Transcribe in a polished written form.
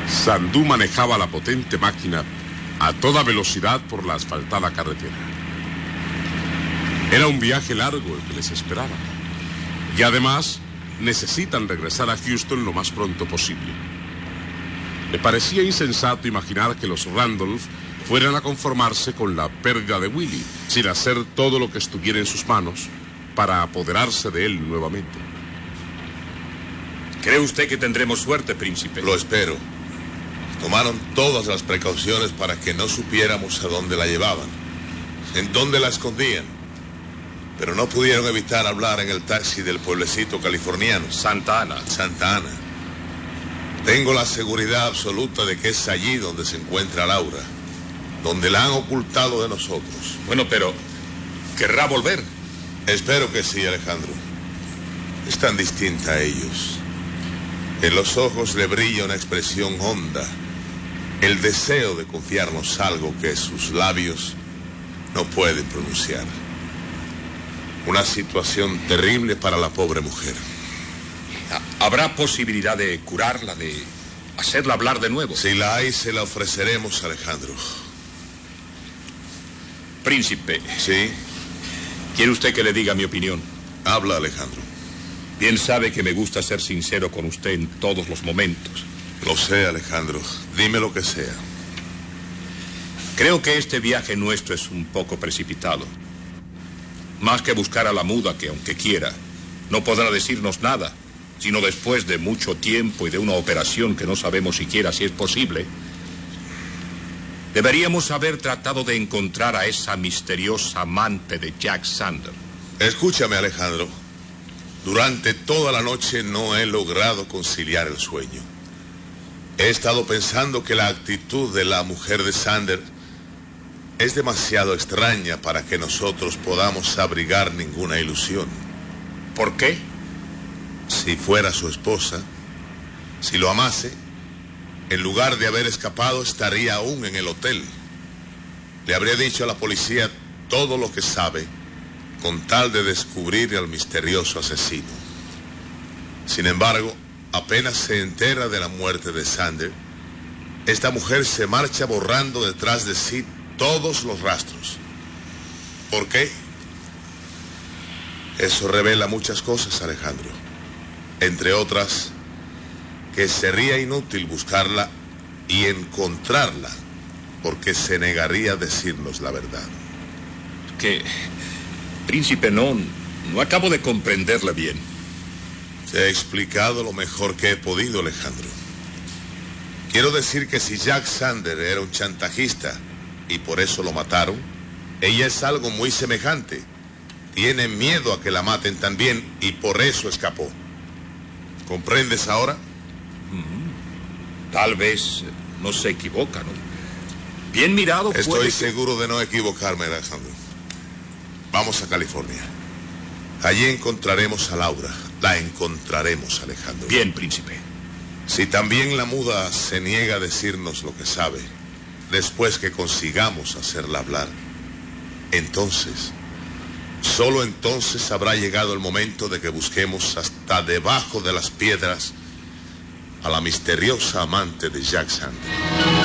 Sandú manejaba la potente máquina a toda velocidad por la asfaltada carretera. Era un viaje largo el que les esperaba. Y además, necesitan regresar a Houston lo más pronto posible. Le parecía insensato imaginar que los Randolph fueran a conformarse con la pérdida de Willie, sin hacer todo lo que estuviera en sus manos para apoderarse de él nuevamente. ¿Cree usted que tendremos suerte, príncipe? Lo espero. Tomaron todas las precauciones para que no supiéramos a dónde la llevaban, en dónde la escondían, pero no pudieron evitar hablar en el taxi del pueblecito californiano. Santa Ana. Santa Ana. Tengo la seguridad absoluta de que es allí donde se encuentra Laura, donde la han ocultado de nosotros. Bueno, pero ¿querrá volver? Espero que sí, Alejandro. Es tan distinta a ellos. En los ojos le brilla una expresión honda, el deseo de confiarnos algo que sus labios no pueden pronunciar. Una situación terrible para la pobre mujer. ¿Habrá posibilidad de curarla, de hacerla hablar de nuevo? Si la hay, se la ofreceremos, Alejandro. Príncipe. ¿Sí? ¿Quiere usted que le diga mi opinión? Habla, Alejandro. Bien sabe que me gusta ser sincero con usted en todos los momentos. Lo sé, Alejandro. Dime lo que sea. Creo que este viaje nuestro es un poco precipitado. Más que buscar a la muda, que aunque quiera, no podrá decirnos nada, sino después de mucho tiempo y de una operación que no sabemos siquiera si es posible. Deberíamos haber tratado de encontrar a esa misteriosa amante de Jack Sander. Escúchame, Alejandro. Durante toda la noche no he logrado conciliar el sueño. He estado pensando que la actitud de la mujer de Sander es demasiado extraña para que nosotros podamos abrigar ninguna ilusión. ¿Por qué? Si fuera su esposa, si lo amase, en lugar de haber escapado, estaría aún en el hotel. Le habría dicho a la policía todo lo que sabe, con tal de descubrir al misterioso asesino. Sin embargo, apenas se entera de la muerte de Sander, esta mujer se marcha borrando detrás de sí todos los rastros. ¿Por qué? Eso revela muchas cosas, Alejandro. Entre otras, que sería inútil buscarla y encontrarla, porque se negaría a decirnos la verdad. Que, príncipe, no acabo de comprenderla bien. Te he explicado lo mejor que he podido, Alejandro. Quiero decir que si Jack Sander era un chantajista y por eso lo mataron, ella es algo muy semejante. Tiene miedo a que la maten también y por eso escapó. ¿Comprendes ahora? Tal vez no se equivoca, ¿no? Bien mirado. Estoy seguro de no equivocarme, Alejandro. Vamos a California. Allí encontraremos a Laura. La encontraremos, Alejandro. Bien, príncipe. Si también la muda se niega a decirnos lo que sabe, después que consigamos hacerla hablar, entonces, solo entonces habrá llegado el momento de que busquemos hasta debajo de las piedras a la misteriosa amante de Jack Sander.